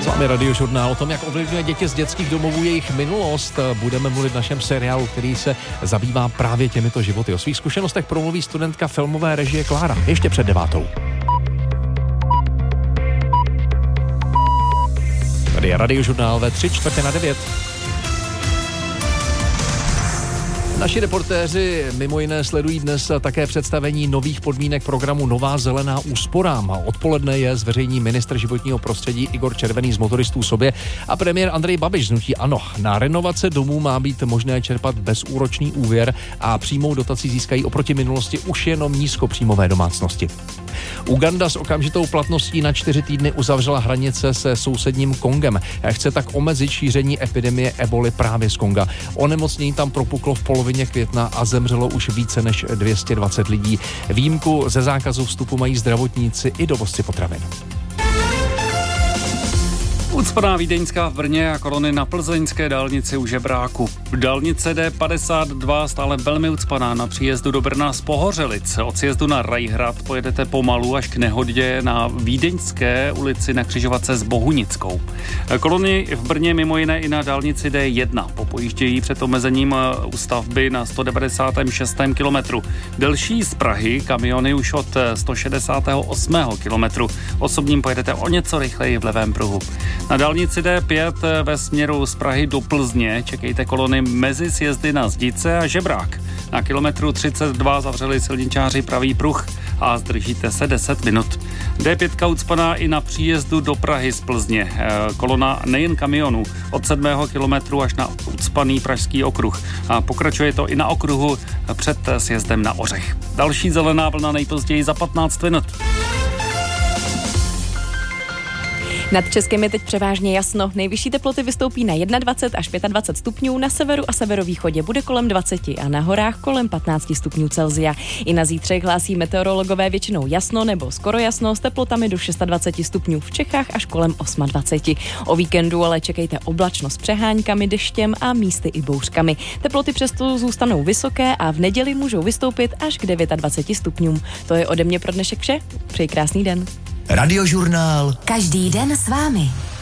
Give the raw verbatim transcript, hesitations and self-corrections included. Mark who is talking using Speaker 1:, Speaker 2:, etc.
Speaker 1: S vámi Radiožurnál. O tom, jak ovlivňuje děti z dětských domovů jejich minulost, budeme mluvit v našem seriálu, který se zabývá právě těmito životy. O svých zkušenostech promluví studentka filmové režie Klára. Ještě před devátou. Tady je Radiožurnál ve tři čtvrtě na devět. Naši reportéři mimo jiné sledují dnes také představení nových podmínek programu Nová zelená úsporám. Odpoledne je zveřejní ministr životního prostředí Igor Červený z Motoristů sobě a premiér Andrej Babiš z hnutí ANO. Na renovace domů má být možné čerpat bezúročný úvěr a přímou dotaci získají oproti minulosti už jenom nízkopříjmové domácnosti. Uganda s okamžitou platností na čtyři týdny uzavřela hranice se sousedním Kongem. Chce tak omezit šíření epidemie eboli právě z Konga. Onemocnění tam propuklo v polovině května a zemřelo už více než dvě stě dvacet lidí. Výjimku ze zákazu vstupu mají zdravotníci i dovozci potravin.
Speaker 2: Ucpaná vídeňská v Brně a kolony na plzeňské dálnici u Žebráku. Dálnice D padesát dva stále velmi ucpaná na příjezdu do Brna z Pohořelic. Od sjezdu na Rajhrad pojedete pomalu až k nehodě na Vídeňské ulici na křižovatce s Bohunickou. Kolony v Brně mimo jiné i na dálnici D jedna popojíždějí před omezením u stavby na sto devadesátém šestém kilometru. Delší z Prahy kamiony už od sto šedesátého osmého kilometru. Osobním pojedete o něco rychleji v levém pruhu. Na dálnici D pět ve směru z Prahy do Plzně čekejte kolony mezi sjezdy na Zdice a Žebrák. Na kilometru třicet dva zavřeli silničáři pravý pruh a zdržíte se deset minut. D pět ucpaná i na příjezdu do Prahy z Plzně. Kolona nejen kamionů od sedmého kilometru až na ucpaný pražský okruh. A pokračuje to i na okruhu před sjezdem na Ořech. Další zelená vlna nejpozději za patnáct minut.
Speaker 3: Nad Českem je teď převážně jasno. Nejvyšší teploty vystoupí na dvacet jedna až dvacet pět stupňů, na severu a severovýchodě bude kolem dvacet a na horách kolem patnáct stupňů Celsia. I na zítřek hlásí meteorologové většinou jasno nebo skoro jasno s teplotami do dvacet šest stupňů v Čechách až kolem dvacet osm. O víkendu ale čekejte oblačno s přeháňkami, deštěm a místy i bouřkami. Teploty přesto zůstanou vysoké a v neděli můžou vystoupit až k dvacet devět stupňům. To je ode mě pro dnešek vše. Přeji krásný den.
Speaker 4: Radiožurnál.
Speaker 5: Každý den s vámi.